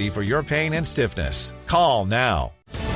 remedy for your pain and stiffness. Call now.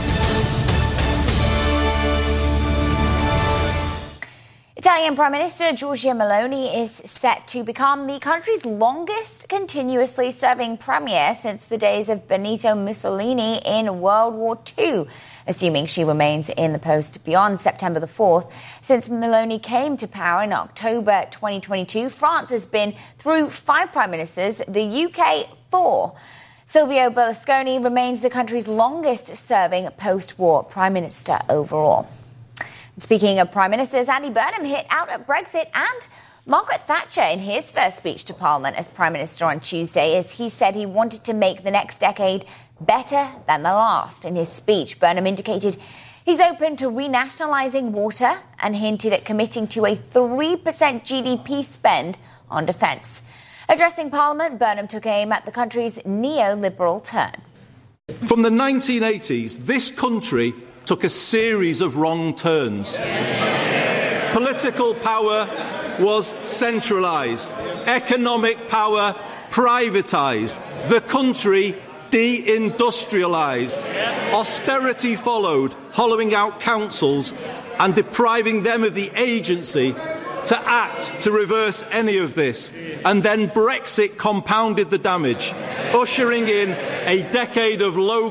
Italian Prime Minister Giorgia Meloni is set to become the country's longest continuously serving premier since the days of Benito Mussolini in World War II, assuming she remains in the post beyond September the 4th. Since Meloni came to power in October 2022, France has been through 5 prime ministers, the UK 4. Silvio Berlusconi remains the country's longest-serving post-war prime minister overall. Speaking of prime ministers, Andy Burnham hit out at Brexit and Margaret Thatcher in his first speech to Parliament as prime minister on Tuesday, as he said he wanted to make the next decade better than the last. In his speech, Burnham indicated he's open to renationalising water and hinted at committing to a 3% GDP spend on defence. Addressing Parliament, Burnham took aim at the country's neoliberal turn. From the 1980s, this country took a series of wrong turns. Political power was centralised, economic power privatised, the country deindustrialised. Austerity followed, hollowing out councils and depriving them of the agency to act to reverse any of this. And then Brexit compounded the damage, ushering in a decade of low